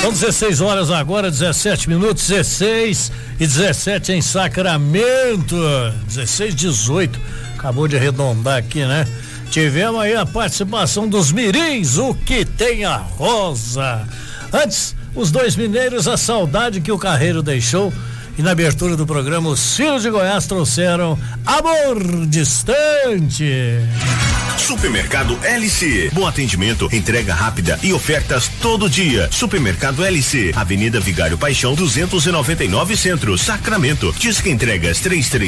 São 16 horas agora, 17 minutos, 16 e 17 em Sacramento. 16, 18. Acabou de arredondar aqui, né? Tivemos aí a participação dos mirins, o que tem a Rosa. Antes, os dois mineiros, a saudade que o Carreiro deixou. E na abertura do programa, os filhos de Goiás trouxeram Amor Distante. Supermercado LC. Bom atendimento, entrega rápida e ofertas todo dia. Supermercado LC, Avenida Vigário Paixão 299 Centro, Sacramento. Disque entregas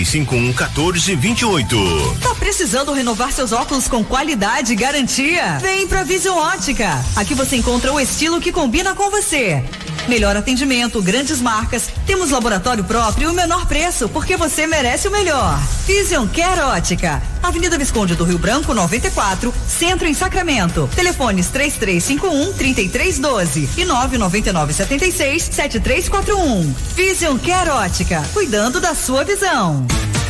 3351-1428. Tá precisando renovar seus óculos com qualidade e garantia? Vem pra Vision Ótica. Aqui você encontra o estilo que combina com você. Melhor atendimento, grandes marcas, temos laboratório próprio e o menor preço, porque você merece o melhor. Vision Care Ótica, Avenida Visconde do Rio Branco 94, Centro em Sacramento. Telefones 3351-3312 e 99976-7341. Vision Care Ótica, cuidando da sua visão.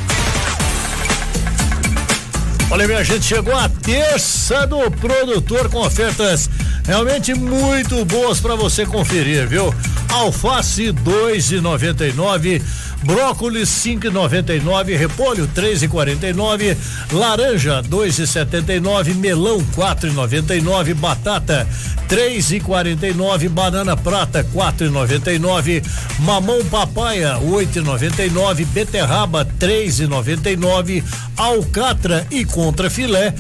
Olha, minha gente, chegou a terça do produtor com ofertas realmente muito boas para você conferir, viu? Alface 2,99, brócolis 5,99, repolho 3,49, laranja 2,79, melão 4,99, batata 3,49, banana prata 4,99, mamão papaya 8,99, beterraba 3,99, alcatra e contrafilé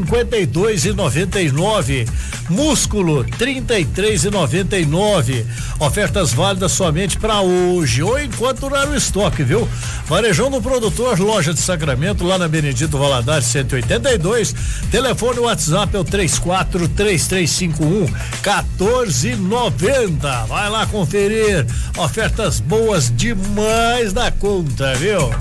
52,99, músculo 33,99. Ofertas válidas somente para hoje ou enquanto durar o estoque, viu? Varejão do Produtor, loja de Sacramento, lá na Benedito Valadares 182. Telefone WhatsApp é o 343351-1490. Vai lá conferir. Ofertas boas demais da conta, viu?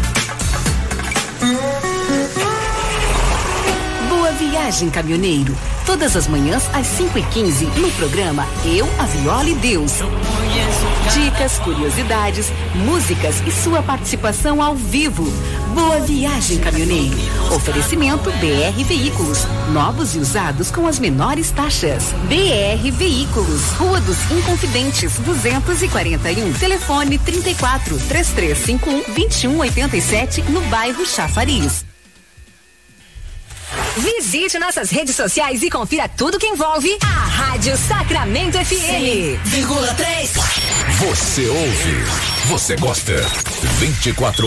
Boa viagem, caminhoneiro. Todas as manhãs às 5h15 no programa Eu, a Viola e Deus. Dicas, curiosidades, músicas e sua participação ao vivo. Boa viagem, caminhoneiro. Oferecimento BR Veículos, novos e usados com as menores taxas. BR Veículos, Rua dos Inconfidentes 241. Telefone 34-3351-2187 no bairro Chafariz. Visite nossas redes sociais e confira tudo que envolve a Rádio Sacramento FM. 100,3. Você ouve, você gosta. 24